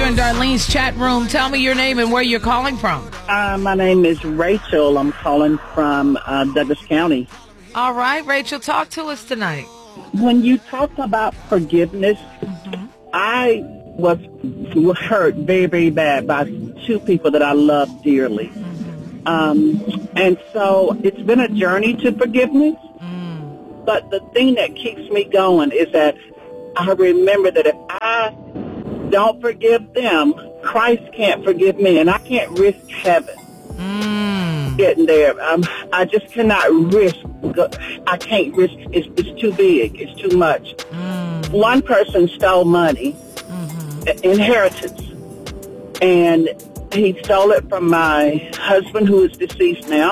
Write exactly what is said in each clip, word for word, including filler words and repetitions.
in Darlene's chat room. Tell me your name and where you're calling from. Uh, my name is Rachel. I'm calling from uh, Douglas County. All right, Rachel, talk to us tonight. When you talk about forgiveness, mm-hmm. I was hurt very, very bad by two people that I love dearly. Mm-hmm. Um, and so it's been a journey to forgiveness. Mm. But the thing that keeps me going is that I remember that if I don't forgive them, Christ can't forgive me, and I can't risk heaven mm. getting there. Um, I just cannot risk. I can't risk. It's, it's too big. It's too much. Mm. One person stole money, mm-hmm. inheritance, and he stole it from my husband, who is deceased now,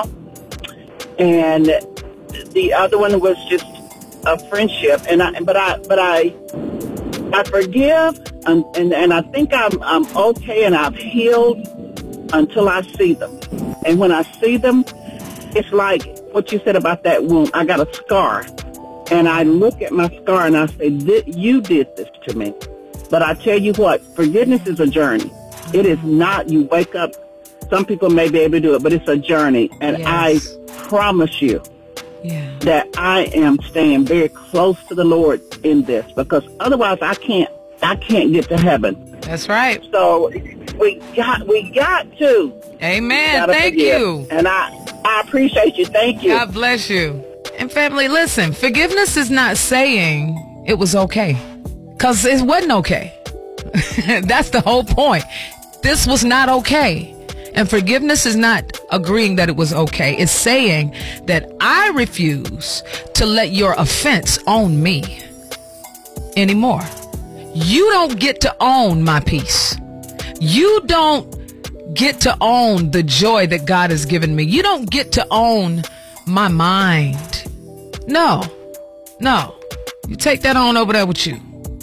and the other one was just a friendship. And I, but I, but I, I forgive. And, and and I think I'm I'm okay, and I've healed until I see them. And when I see them, it's like what you said about that wound. I got a scar, and I look at my scar and I say, "You did this to me." But I tell you what, forgiveness is a journey. It is not you wake up. Some people may be able to do it, but it's a journey. And yes. I promise you yeah. that I am staying very close to the Lord in this, because otherwise I can't. I can't get to heaven. That's right. So we got we got to. Amen. Thank forgive. you. And I, I appreciate you. Thank you. God bless you. And family, listen, forgiveness is not saying it was okay, because it wasn't okay. That's the whole point. This was not okay. And forgiveness is not agreeing that it was okay. It's saying that I refuse to let your offense own me anymore. You don't get to own my peace. You don't get to own the joy that God has given me. You don't get to own my mind. No, no. You take that on over there with you.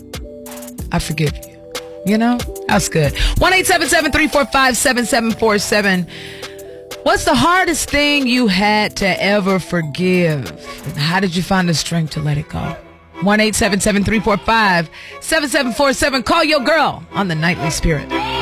I forgive you. You know, that's good. one eight seven seven, three four five, seven seven four seven. What's the hardest thing you had to ever forgive? And how did you find the strength to let it go? one eight seven seven, three four five, seven seven four seven. Call your girl on the Nightly Spirit.